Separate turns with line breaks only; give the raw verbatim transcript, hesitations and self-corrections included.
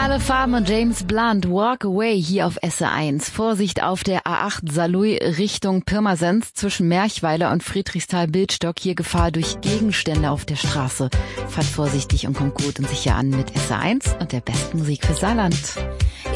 Alle Farben und James Blunt, Walk Away hier auf S R eins. Vorsicht auf der A acht Saarlouis Richtung Pirmasens zwischen Merchweiler und Friedrichsthal-Bildstock. Hier Gefahr durch Gegenstände auf der Straße. Fahrt vorsichtig und kommt gut und sicher an mit S R eins und der besten Musik für Saarland.